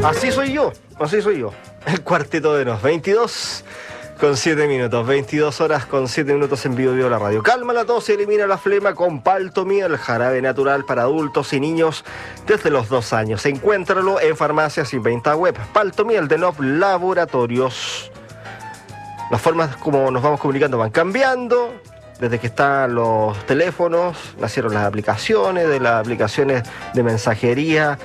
Así soy yo. El Cuarteto de Nos, 22 con 7 minutos, 22 horas con 7 minutos en vivo de la radio. Calma la tos y elimina la flema con Paltomía, el jarabe natural para adultos y niños desde los 2 años. Encuéntralo en farmacias y venta web. Paltomía, el de Nov Laboratorios. Las formas como nos vamos comunicando van cambiando. Desde que están los teléfonos, nacieron las aplicaciones, de las aplicaciones de mensajería.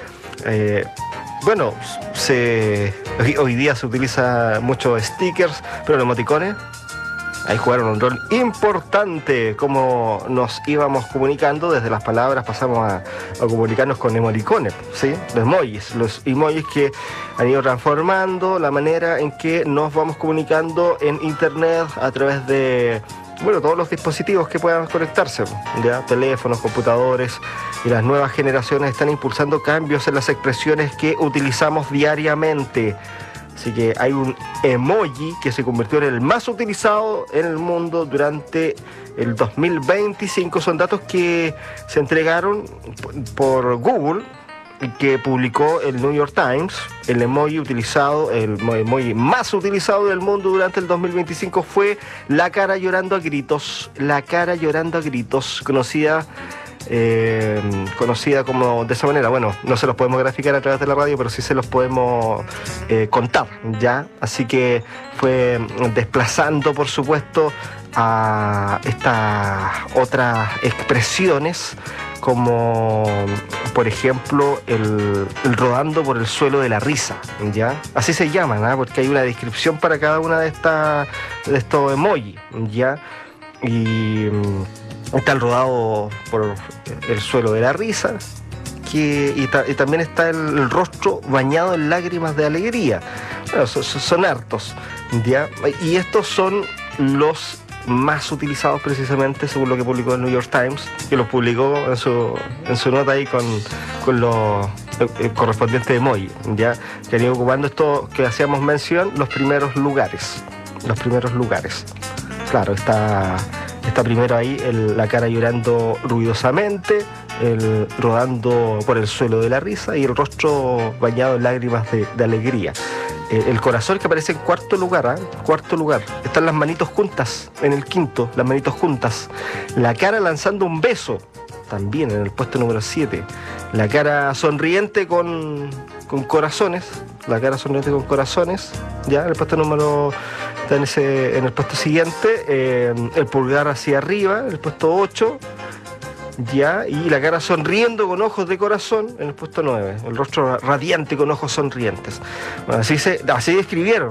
Hoy día se utiliza mucho stickers, pero los emoticones ahí jugaron un rol importante. Como nos íbamos comunicando, desde las palabras pasamos a comunicarnos con emoticones, ¿sí? Los emojis que han ido transformando la manera en que nos vamos comunicando en internet a través de todos los dispositivos que puedan conectarse, ya teléfonos, computadores, y las nuevas generaciones están impulsando cambios en las expresiones que utilizamos diariamente. Así que hay un emoji que se convirtió en el más utilizado en el mundo durante el 2025. Son datos que se entregaron por Google y que publicó el New York Times. El emoji más utilizado del mundo durante el 2025 fue la cara llorando a gritos. La cara llorando a gritos, conocida como de esa manera. Bueno, no se los podemos graficar a través de la radio, pero sí se los podemos contar, ¿ya? Así que fue desplazando, por supuesto, a estas otras expresiones, como por ejemplo el rodando por el suelo de la risa, ¿ya? Así se llaman, ¿eh? Porque hay una descripción para cada una de estos emojis, ¿ya? Y está el rodado por el suelo de la risa, y también está el rostro bañado en lágrimas de alegría. Bueno, son hartos, ¿ya? Y estos son los más utilizados precisamente según lo que publicó el New York Times, que los publicó en su nota ahí con los correspondientes emoji, ya que han ido ocupando esto que hacíamos mención, los primeros lugares. Claro, está primero ahí la cara llorando ruidosamente, el rodando por el suelo de la risa y el rostro bañado en lágrimas de alegría. El corazón, que aparece en cuarto lugar. Están las manitos juntas en el quinto, las manitos juntas. La cara lanzando un beso, también en el puesto número 7. La cara sonriente con corazones. Ya, en el puesto número... en el puesto siguiente. El pulgar hacia arriba, en el puesto 8. Ya, y la cara sonriendo con ojos de corazón en el puesto 9, el rostro radiante con ojos sonrientes. Bueno, así escribieron